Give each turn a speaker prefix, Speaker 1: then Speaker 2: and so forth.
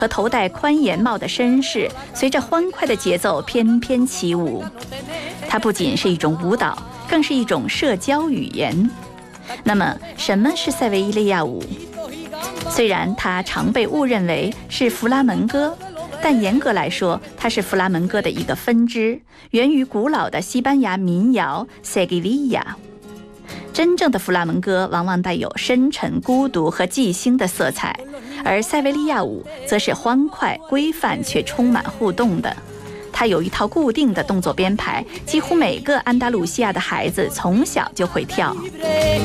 Speaker 1: 和头戴宽檐帽的绅士随着欢快的节奏翩翩起舞。它不仅是一种舞蹈，更是一种社交语言。那么，什么是塞维利亚舞？虽然它常被误认为是弗拉门戈，但严格来说，它是弗拉门戈的一个分支，源于古老的西班牙民谣塞吉利亚。真正的弗拉门戈往往带有深沉、孤独和即兴的色彩，而塞维利亚舞则是欢快、规范却充满互动的。它有一套固定的动作编排，几乎每个安达卢西亚的孩子从小就会跳。